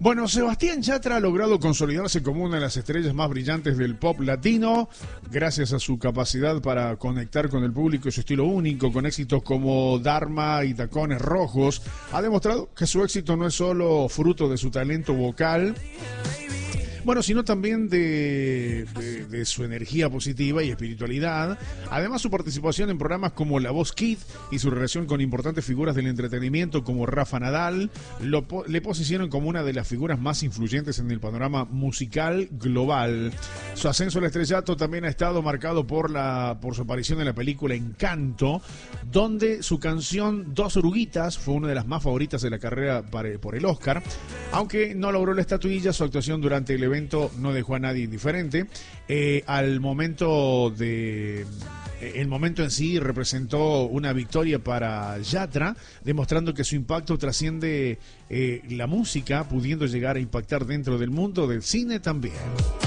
Bueno, Sebastián Yatra ha logrado consolidarse como una de las estrellas más brillantes del pop latino, gracias a su capacidad para conectar con el público y su estilo único, con éxitos como Dharma y Tacones Rojos. Ha demostrado que su éxito no es solo fruto de su talento vocal, bueno, sino también de su energía positiva y espiritualidad. Además, su participación en programas como La Voz Kids y su relación con importantes figuras del entretenimiento como Rafa Nadal le posicionan como una de las figuras más influyentes en el panorama musical global. Su ascenso al estrellato también ha estado marcado por su aparición en la película Encanto, donde su canción Dos Oruguitas fue una de las más favoritas de la carrera por el Oscar. Aunque no logró la estatuilla, su actuación durante el evento no dejó a nadie indiferente. El momento en sí representó una victoria para Yatra, demostrando que su impacto trasciende la música, pudiendo llegar a impactar dentro del mundo del cine también.